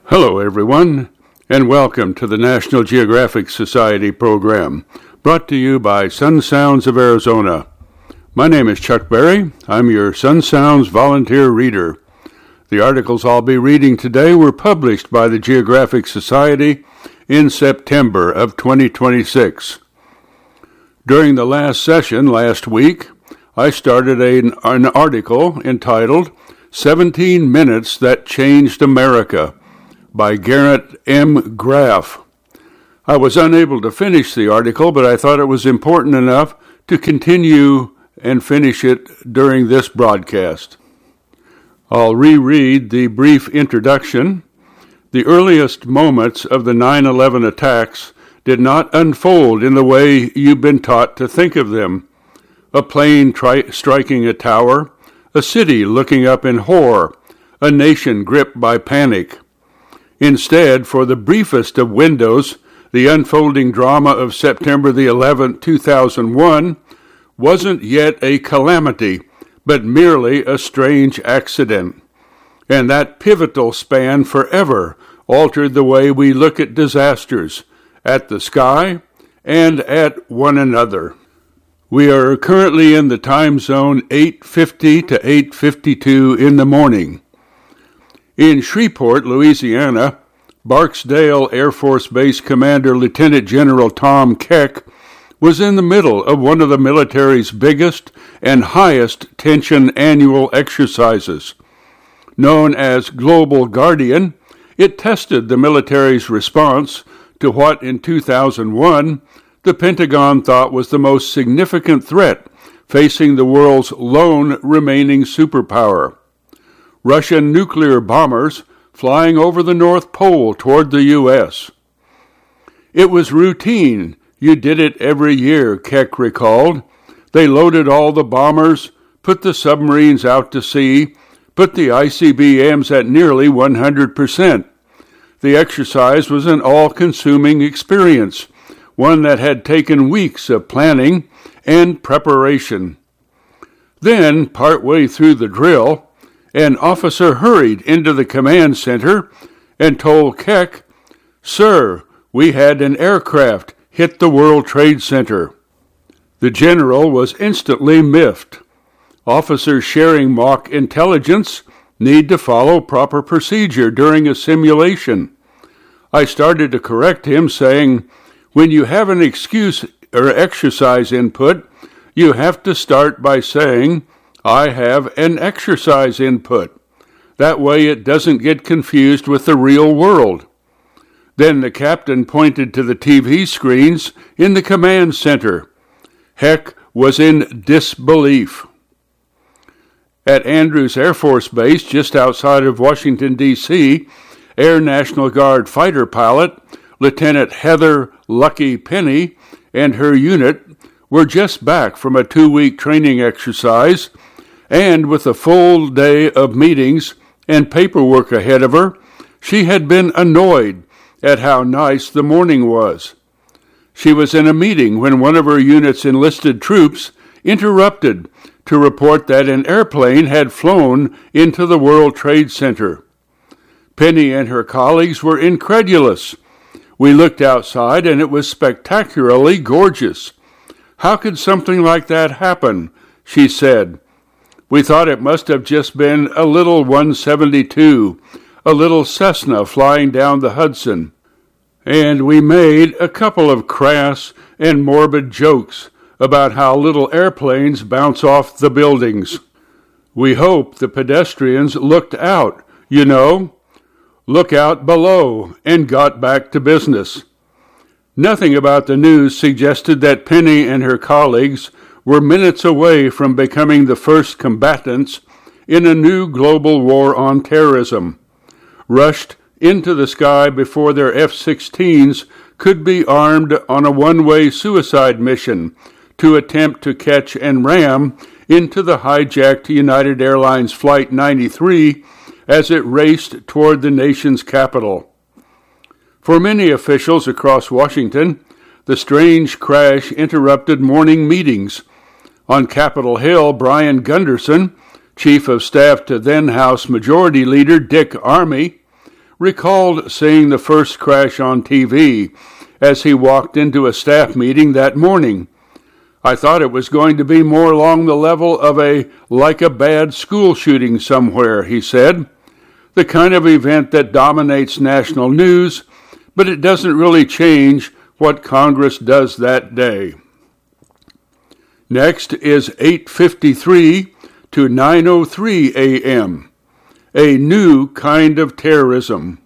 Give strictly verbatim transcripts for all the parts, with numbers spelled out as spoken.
Hello, everyone, and welcome to the National Geographic Society program, brought to you by Sun Sounds of Arizona. My name is Chuck Berry. I'm your Sun Sounds volunteer reader. The articles I'll be reading today were published by the Geographic Society in September of twenty twenty-six. During the last session last week, I started a, an article entitled seventeen Minutes That Changed America by Garrett M. Graff. I was unable to finish the article, but I thought it was important enough to continue and finish it during this broadcast. I'll reread the brief introduction. The earliest moments of the nine eleven attacks did not unfold in the way you've been taught to think of them. A plane tri- striking a tower, a city looking up in horror, a nation gripped by panic. Instead, for the briefest of windows, the unfolding drama of September the eleventh, two thousand one, wasn't yet a calamity, but merely a strange accident. And that pivotal span forever altered the way we look at disasters, at the sky, and at one another. We are currently in the time zone eight fifty to eight fifty-two in the morning. In Shreveport, Louisiana, Barksdale Air Force Base Commander Lieutenant General Tom Keck was in the middle of one of the military's biggest and highest tension annual exercises. Known as Global Guardian, it tested the military's response to what in two thousand one the Pentagon thought was the most significant threat facing the world's lone remaining superpower: Russian nuclear bombers flying over the North Pole toward the U S. It was routine. You did it every year, Keck recalled. They loaded all the bombers, put the submarines out to sea, put the I C B Ms at nearly one hundred percent. The exercise was an all-consuming experience, one that had taken weeks of planning and preparation. Then, partway through the drill, an officer hurried into the command center and told Keck, "Sir, we had an aircraft hit the World Trade Center." The general was instantly miffed. Officers sharing mock intelligence need to follow proper procedure during a simulation. I started to correct him, saying, "When you have an excuse or exercise input, you have to start by saying, 'I have an exercise input.' That way it doesn't get confused with the real world." Then the captain pointed to the T V screens in the command center. Heck was in disbelief. At Andrews Air Force Base, just outside of Washington, D C, Air National Guard fighter pilot Lieutenant Heather Lucky Penny and her unit were just back from a two-week training exercise, and with a full day of meetings and paperwork ahead of her, she had been annoyed at how nice the morning was. She was in a meeting when one of her unit's enlisted troops interrupted to report that an airplane had flown into the World Trade Center. Penny and her colleagues were incredulous. "We looked outside and it was spectacularly gorgeous. How could something like that happen?" she said. "We thought it must have just been a little one seventy-two, a little Cessna flying down the Hudson. And we made a couple of crass and morbid jokes about how little airplanes bounce off the buildings. We hope the pedestrians looked out, you know, look out below, and got back to business." Nothing about the news suggested that Penny and her colleagues were minutes away from becoming the first combatants in a new global war on terrorism, rushed into the sky before their F sixteens could be armed on a one-way suicide mission to attempt to catch and ram into the hijacked United Airlines Flight ninety-three as it raced toward the nation's capital. For many officials across Washington, the strange crash interrupted morning meetings. On Capitol Hill, Brian Gunderson, Chief of Staff to then-House Majority Leader Dick Armey, recalled seeing the first crash on T V as he walked into a staff meeting that morning. I thought it was going to be more along the level of a like a bad school shooting somewhere, he said. The kind of event that dominates national news, but it doesn't really change what Congress does that day. Next is eight fifty-three to nine oh three a.m., a new kind of terrorism.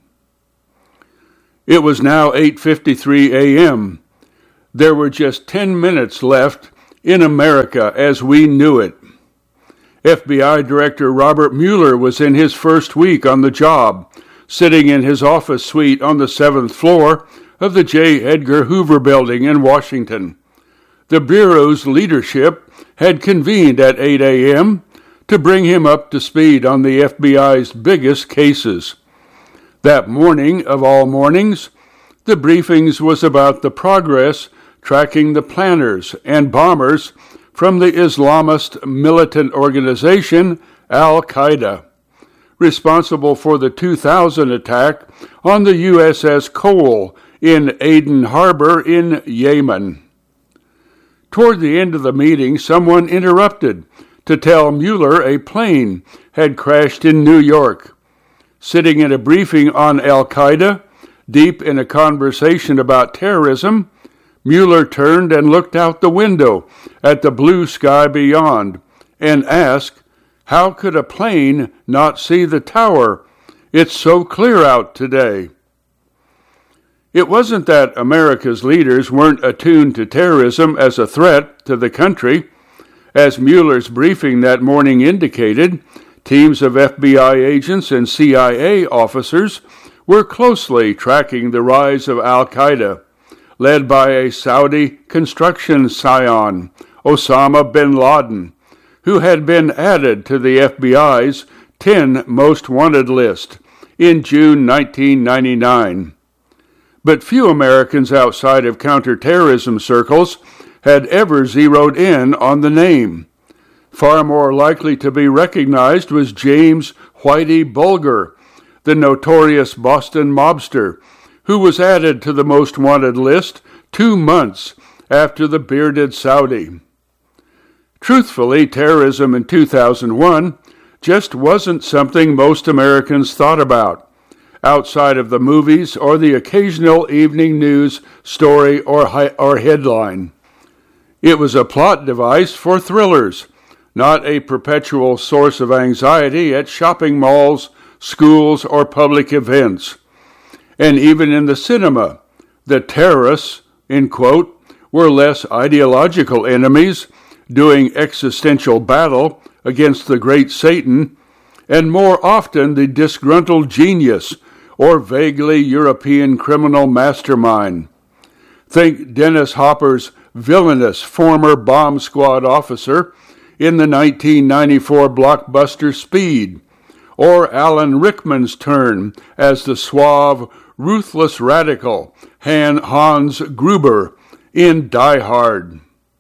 It was now eight fifty-three a.m. There were just ten minutes left in America as we knew it. F B I Director Robert Mueller was in his first week on the job, sitting in his office suite on the seventh floor of the J. Edgar Hoover Building in Washington. The Bureau's leadership had convened at eight a.m. to bring him up to speed on the F B I's biggest cases. That morning, of all mornings, the briefings was about the progress tracking the planners and bombers from the Islamist militant organization Al-Qaeda, responsible for the two thousand attack on the U S S Cole in Aden Harbor in Yemen. Toward the end of the meeting, someone interrupted to tell Mueller a plane had crashed in New York. Sitting in a briefing on Al-Qaeda, deep in a conversation about terrorism, Mueller turned and looked out the window at the blue sky beyond and asked, "How could a plane not see the tower? It's so clear out today." It wasn't that America's leaders weren't attuned to terrorism as a threat to the country. As Mueller's briefing that morning indicated, teams of F B I agents and C I A officers were closely tracking the rise of Al-Qaeda, led by a Saudi construction scion, Osama bin Laden, who had been added to the F B I's ten Most Wanted list in June nineteen ninety-nine. But few Americans outside of counterterrorism circles had ever zeroed in on the name. Far more likely to be recognized was James Whitey Bulger, the notorious Boston mobster, who was added to the Most Wanted list two months after the bearded Saudi. Truthfully, terrorism in two thousand one just wasn't something most Americans thought about, outside of the movies or the occasional evening news story or, hi- or headline. It was a plot device for thrillers, not a perpetual source of anxiety at shopping malls, schools, or public events. And even in the cinema, the terrorists, in quote, were less ideological enemies doing existential battle against the great Satan, and more often the disgruntled genius or vaguely European criminal mastermind. Think Dennis Hopper's villainous former bomb squad officer in the nineteen ninety-four blockbuster Speed, or Alan Rickman's turn as the suave, ruthless radical Han Hans Gruber in Die Hard.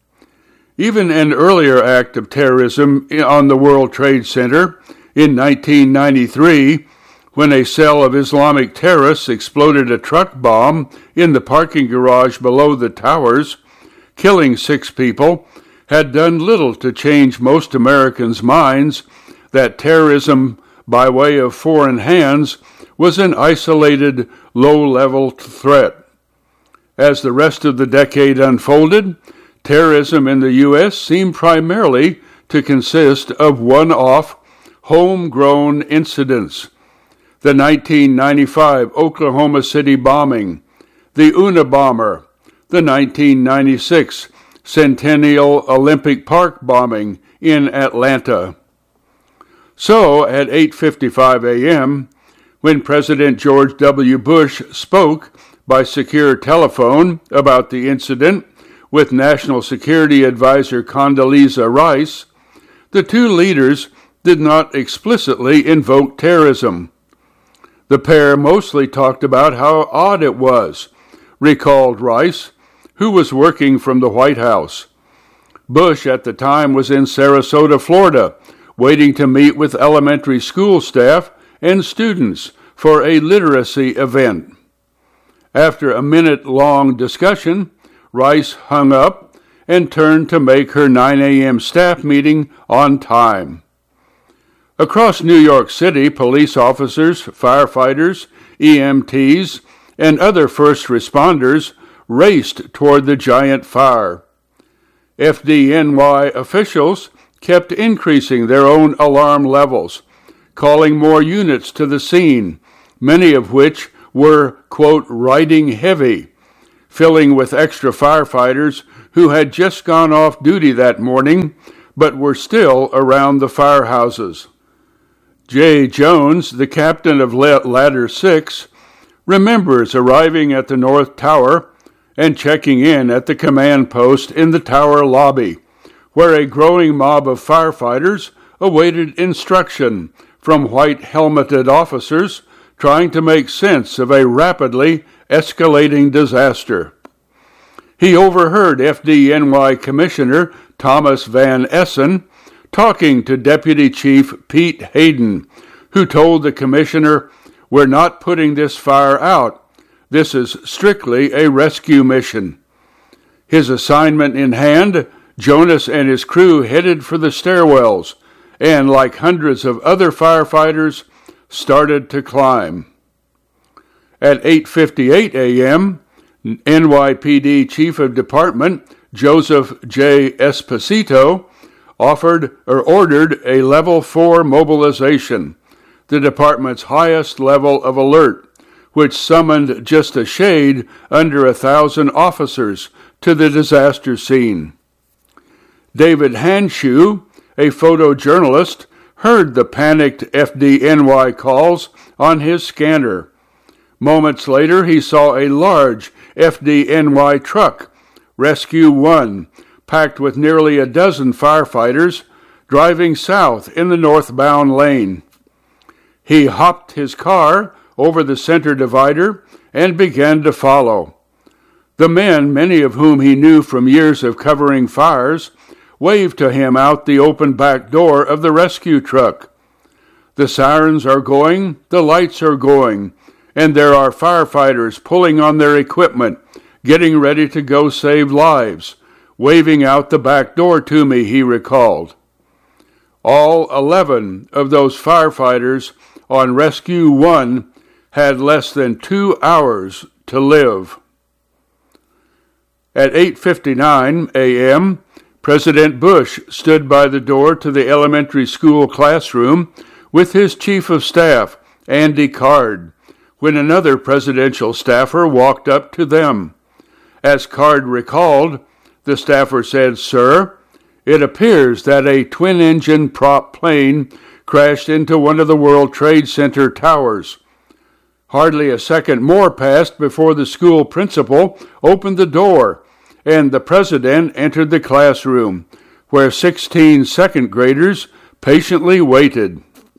Even an earlier act of terrorism on the World Trade Center in nineteen ninety-three, when a cell of Islamic terrorists exploded a truck bomb in the parking garage below the towers, killing six people, had done little to change most Americans' minds that terrorism by way of foreign hands was an isolated, low-level threat. As the rest of the decade unfolded, terrorism in the U S seemed primarily to consist of one-off, homegrown incidents. The nineteen ninety-five Oklahoma City bombing, the Unabomber, the nineteen ninety-six Centennial Olympic Park bombing in Atlanta. So, at eight fifty-five a.m., when President George W. Bush spoke by secure telephone about the incident with National Security Advisor Condoleezza Rice, the two leaders did not explicitly invoke terrorism. The pair mostly talked about how odd it was, recalled Rice, who was working from the White House. Bush at the time was in Sarasota, Florida, waiting to meet with elementary school staff and students for a literacy event. After a minute-long discussion, Rice hung up and turned to make her nine a.m. staff meeting on time. Across New York City, police officers, firefighters, E M Ts, and other first responders raced toward the giant fire. F D N Y officials kept increasing their own alarm levels, calling more units to the scene, many of which were, quote, riding heavy, filling with extra firefighters who had just gone off duty that morning but were still around the firehouses. Jay Jones, the captain of Ladder six, remembers arriving at the North Tower and checking in at the command post in the tower lobby, where a growing mob of firefighters awaited instruction from white-helmeted officers trying to make sense of a rapidly escalating disaster. He overheard F D N Y Commissioner Thomas Van Essen talking to Deputy Chief Pete Hayden, who told the commissioner, "We're not putting this fire out. This is strictly a rescue mission." His assignment in hand, Jonas and his crew headed for the stairwells and, like hundreds of other firefighters, started to climb. At eight fifty-eight a.m., N Y P D Chief of Department Joseph J. Esposito offered or ordered a level four mobilization, the department's highest level of alert, which summoned just a shade under a thousand officers to the disaster scene. David Hanshu, a photojournalist, heard the panicked F D N Y calls on his scanner. Moments later, he saw a large F D N Y truck, Rescue One, packed with nearly a dozen firefighters, driving south in the northbound lane. He hopped his car over the center divider and began to follow. The men, many of whom he knew from years of covering fires, waved to him out the open back door of the rescue truck. The sirens are going, the lights are going, and there are firefighters pulling on their equipment, getting ready to go save lives, waving out the back door to me, he recalled. All eleven of those firefighters on Rescue One had less than two hours to live. At eight fifty-nine a.m., President Bush stood by the door to the elementary school classroom with his chief of staff, Andy Card, when another presidential staffer walked up to them. As Card recalled, the staffer said, "Sir, it appears that a twin-engine prop plane crashed into one of the World Trade Center towers." Hardly a second more passed before the school principal opened the door, and the president entered the classroom, where sixteen second graders patiently waited.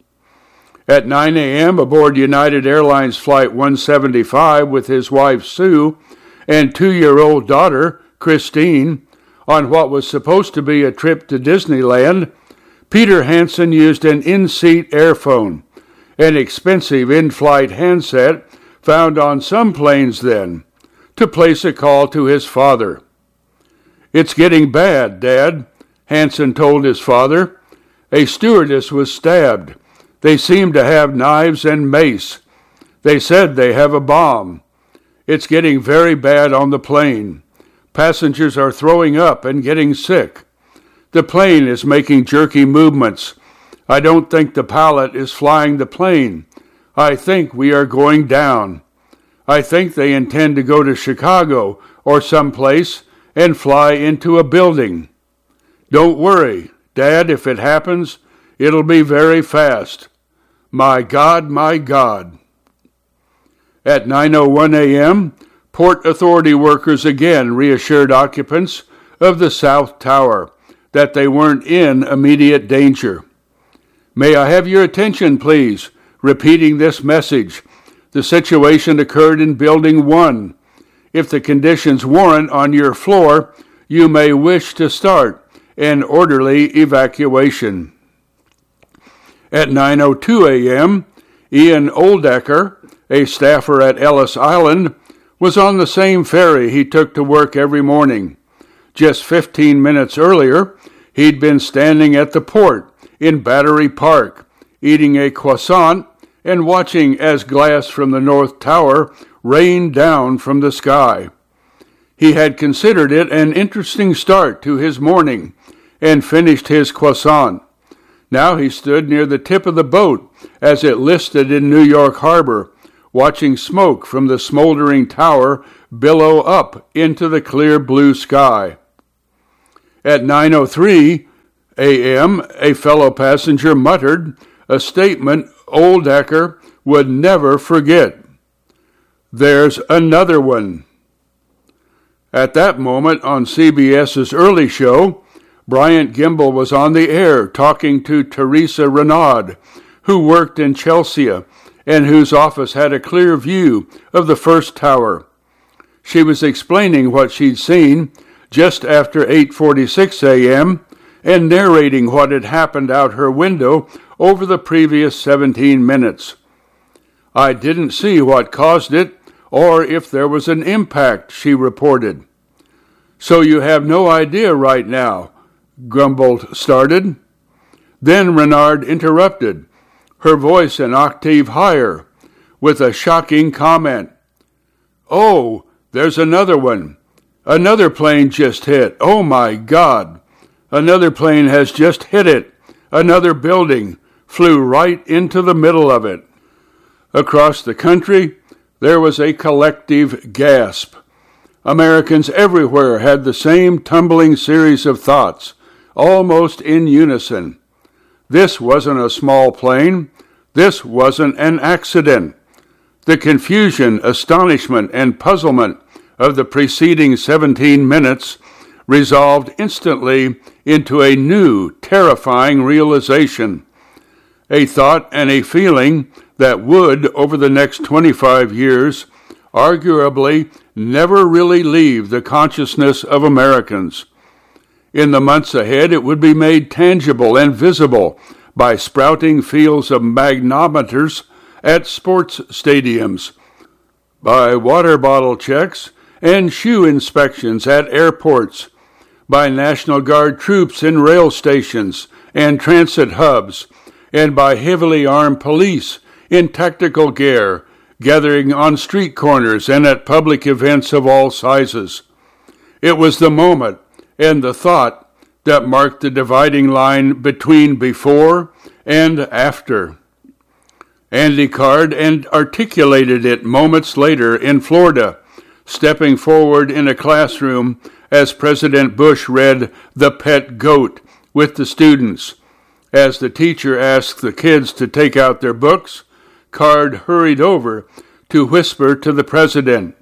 At nine a.m., aboard United Airlines Flight one seventy-five with his wife Sue and two-year-old daughter Christine, on what was supposed to be a trip to Disneyland, Peter Hansen used an in-seat airphone, an expensive in-flight handset found on some planes then, to place a call to his father. "It's getting bad, Dad," Hansen told his father. "A stewardess was stabbed. They seem to have knives and mace. They said they have a bomb. It's getting very bad on the plane. Passengers are throwing up and getting sick. The plane is making jerky movements. I don't think the pilot is flying the plane. I think we are going down. I think they intend to go to Chicago or someplace and fly into a building. Don't worry, Dad, if it happens, it'll be very fast. My God, my God." At nine oh one a.m., Port Authority workers again reassured occupants of the South Tower that they weren't in immediate danger. "May I have your attention, please? Repeating this message. The situation occurred in Building one. If the conditions warrant on your floor, you may wish to start an orderly evacuation." At nine oh two a.m., Ian Oldecker, a staffer at Ellis Island, was on the same ferry he took to work every morning. Just fifteen minutes earlier, he'd been standing at the port in Battery Park, eating a croissant and watching as glass from the North Tower rained down from the sky. He had considered it an interesting start to his morning and finished his croissant. Now he stood near the tip of the boat as it listed in New York Harbor, watching smoke from the smoldering tower billow up into the clear blue sky. At nine oh three a.m., a fellow passenger muttered a statement Oldecker would never forget. "There's another one." At that moment on CBS's early show, Bryant Gumbel was on the air talking to Teresa Renaud, who worked in Chelsea and whose office had a clear view of the first tower. She was explaining what she'd seen just after eight forty-six a.m. and narrating what had happened out her window over the previous seventeen minutes. "I didn't see what caused it or if there was an impact," she reported. "So you have no idea right now," Gumbel started. Then Renard interrupted, her voice an octave higher, with a shocking comment. "Oh, there's another one. Another plane just hit. Oh my God. Another plane has just hit it. Another building flew right into the middle of it." Across the country, there was a collective gasp. Americans everywhere had the same tumbling series of thoughts, almost in unison. This wasn't a small plane. This wasn't an accident. The confusion, astonishment, and puzzlement of the preceding seventeen minutes resolved instantly into a new, terrifying realization, a thought and a feeling that would, over the next twenty-five years, arguably never really leave the consciousness of Americans. In the months ahead, it would be made tangible and visible by sprouting fields of magnetometers at sports stadiums, by water bottle checks and shoe inspections at airports, by National Guard troops in rail stations and transit hubs, and by heavily armed police in tactical gear, gathering on street corners and at public events of all sizes. It was the moment and the thought that marked the dividing line between before and after. Andy Card and articulated it moments later in Florida, stepping forward in a classroom as President Bush read The Pet Goat with the students. As the teacher asked the kids to take out their books, Card hurried over to whisper to the president.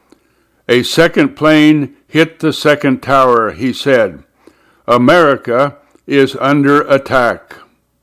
"A second plane hit the second tower," he said. "America is under attack."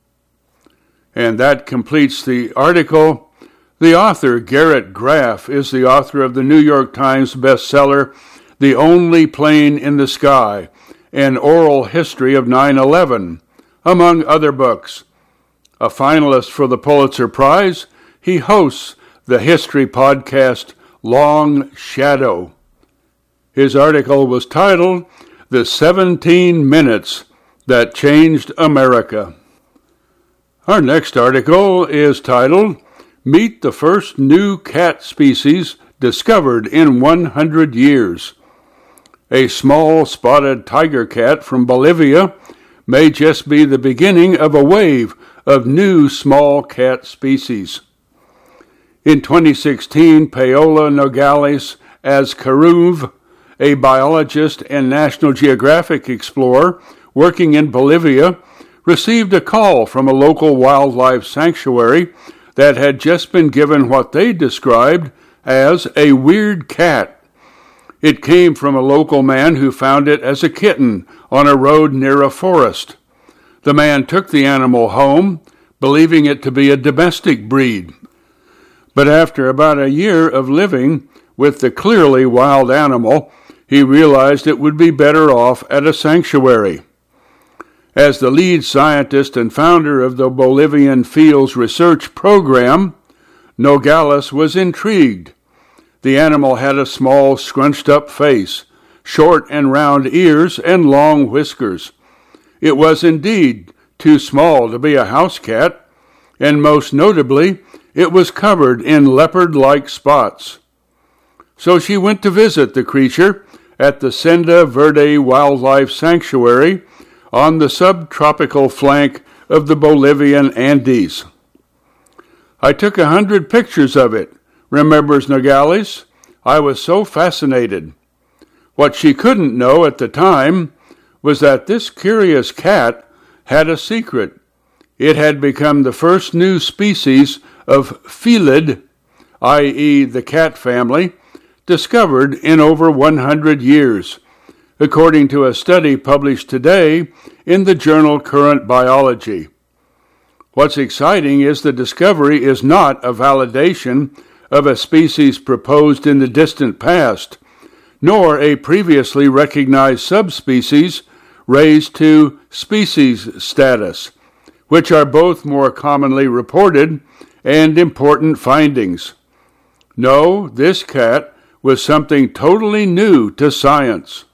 And that completes the article. The author, Garrett Graff, is the author of the New York Times bestseller, The Only Plane in the Sky, An Oral History of nine eleven, among other books. A finalist for the Pulitzer Prize, he hosts the history podcast Long Shadow. His article was titled, The seventeen Minutes That Changed America. Our next article is titled, Meet the First New Cat Species Discovered in one hundred Years. A small spotted tiger cat from Bolivia may just be the beginning of a wave of new small cat species. In twenty sixteen, Paola Nogales Azcaruv, a biologist and National Geographic explorer working in Bolivia, received a call from a local wildlife sanctuary that had just been given what they described as a weird cat. It came from a local man who found it as a kitten on a road near a forest. The man took the animal home, believing it to be a domestic breed. But after about a year of living with the clearly wild animal, he realized it would be better off at a sanctuary. As the lead scientist and founder of the Bolivian Fields Research Program, Nogales was intrigued. The animal had a small, scrunched-up face, short and round ears, and long whiskers. It was indeed too small to be a house cat, and most notably, it was covered in leopard-like spots. So she went to visit the creature at the Senda Verde Wildlife Sanctuary on the subtropical flank of the Bolivian Andes. I took a hundred pictures of it, remembers Nogales. I was so fascinated. What she couldn't know at the time was that this curious cat had a secret. It had become the first new species of felid, that is the cat family, discovered in over one hundred years, according to a study published today in the journal Current Biology. What's exciting is the discovery is not a validation of a species proposed in the distant past, nor a previously recognized subspecies raised to species status, which are both more commonly reported and important findings. No, this cat was something totally new to science.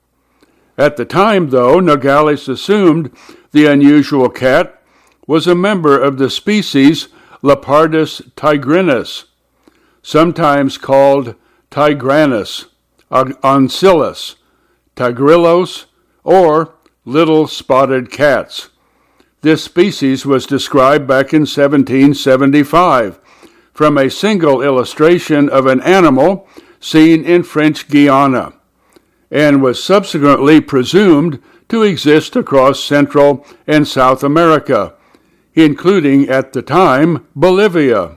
At the time, though, Nogales assumed the unusual cat was a member of the species Leopardus tigrinus, sometimes called Tigranus, Oncillus, Tigrillos, or little spotted cats. This species was described back in seventeen seventy-five from a single illustration of an animal seen in French Guiana, and was subsequently presumed to exist across Central and South America, including, at the time, Bolivia.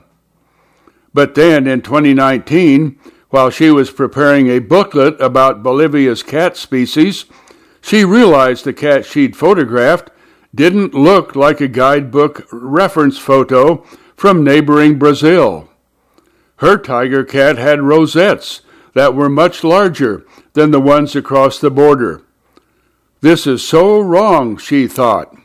But then, in twenty nineteen, while she was preparing a booklet about Bolivia's cat species, she realized the cat she'd photographed didn't look like a guidebook reference photo from neighboring Brazil. Her tiger cat had rosettes that were much larger than the ones across the border. This is so wrong, she thought.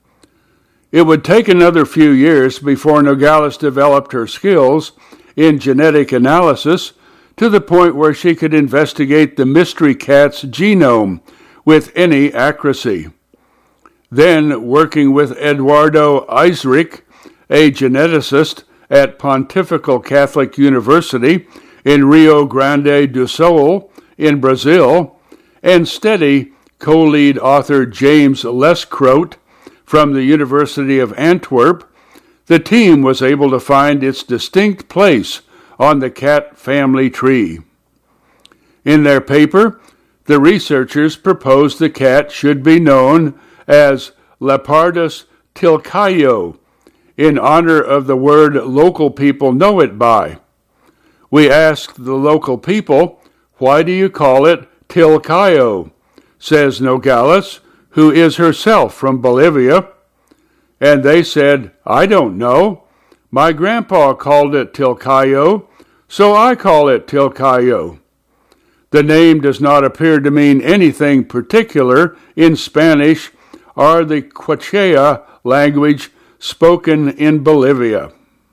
It would take another few years before Nogales developed her skills in genetic analysis to the point where she could investigate the mystery cat's genome with any accuracy. Then, working with Eduardo Eisrich, a geneticist at Pontifical Catholic University in Rio Grande do Sul in Brazil, and steady co-lead author James Lescrote from the University of Antwerp, the team was able to find its distinct place on the cat family tree. In their paper, the researchers proposed the cat should be known as Leopardus tilcaio, in honor of the word local people know it by. We asked the local people, "Why do you call it tilcaio?" says Nogales, who is herself from Bolivia. And they said, "I don't know. My grandpa called it tilcaio, so I call it tilcaio." The name does not appear to mean anything particular in Spanish or the Quechua language spoken in Bolivia.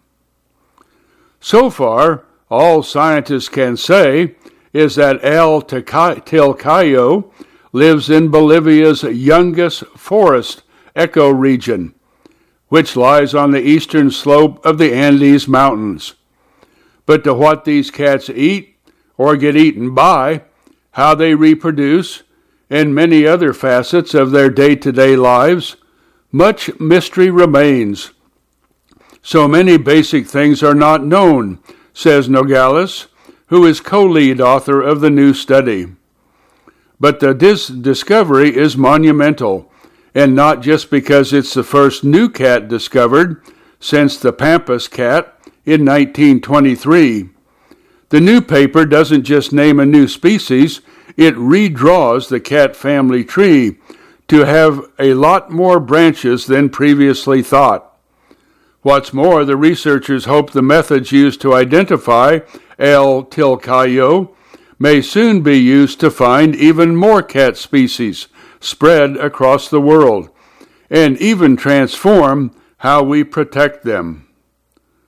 So far, all scientists can say is that El tilcaio lives in Bolivia's youngest forest ecoregion, which lies on the eastern slope of the Andes Mountains. But to what these cats eat or get eaten by, how they reproduce, and many other facets of their day-to-day lives, much mystery remains. So many basic things are not known, says Nogales, who is co-lead author of the new study. But the dis- discovery is monumental, and not just because it's the first new cat discovered since the Pampas cat in nineteen twenty-three. The new paper doesn't just name a new species, it redraws the cat family tree to have a lot more branches than previously thought. What's more, the researchers hope the methods used to identify El tilcaio may soon be used to find even more cat species spread across the world, and even transform how we protect them.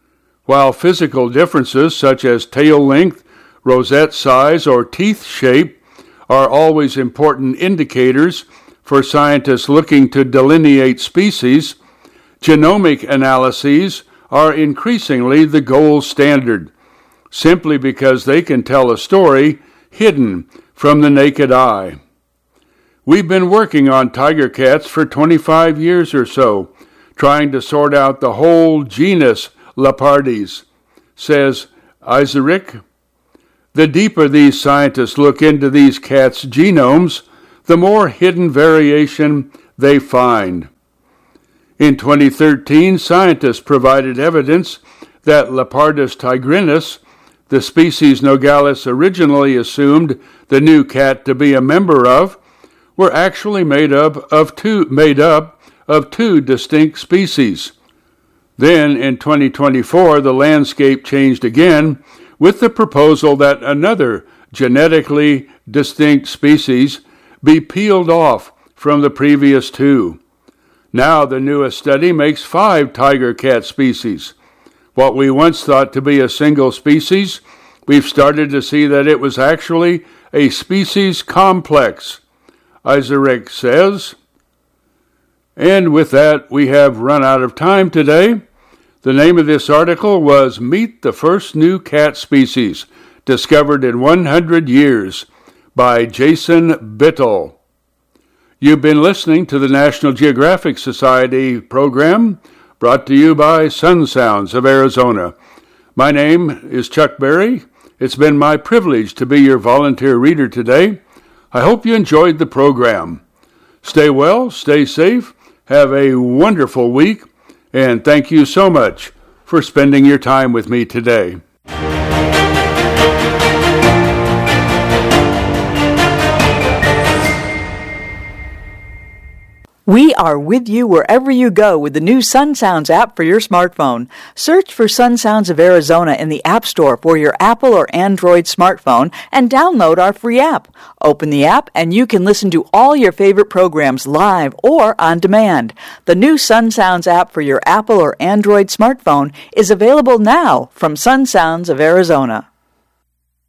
While physical differences such as tail length, rosette size, or teeth shape are always important indicators for scientists looking to delineate species, genomic analyses are increasingly the gold standard, simply because they can tell a story hidden from the naked eye. We've been working on tiger cats for twenty-five years or so, trying to sort out the whole genus Leopardis, says Isaac. The deeper these scientists look into these cats' genomes, the more hidden variation they find. In twenty thirteen, scientists provided evidence that Leopardus tigrinus, the species Nogales originally assumed the new cat to be a member of, were actually made up of two, made up of two distinct species. Then, in twenty twenty-four, the landscape changed again with the proposal that another genetically distinct species be peeled off from the previous two. Now the newest study makes five tiger cat species. What we once thought to be a single species, we've started to see that it was actually a species complex, Isaac says. And with that, we have run out of time today. The name of this article was Meet the First New Cat Species, Discovered in one hundred years, by Jason Bittell. You've been listening to the National Geographic Society program, brought to you by Sun Sounds of Arizona. My name is Chuck Berry. It's been my privilege to be your volunteer reader today. I hope you enjoyed the program. Stay well, stay safe, have a wonderful week, and thank you so much for spending your time with me today. We are with you wherever you go with the new Sun Sounds app for your smartphone. Search for Sun Sounds of Arizona in the App Store for your Apple or Android smartphone and download our free app. Open the app and you can listen to all your favorite programs live or on demand. The new Sun Sounds app for your Apple or Android smartphone is available now from Sun Sounds of Arizona.